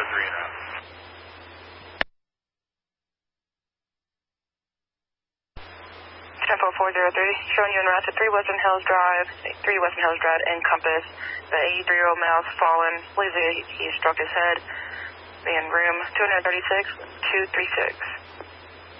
now. 10403, showing you in route to 3 Western Hills Drive, 3 Western Hills Drive, Encompass. The 83-year-old male's fallen. Believes he struck his head in room 236, 236.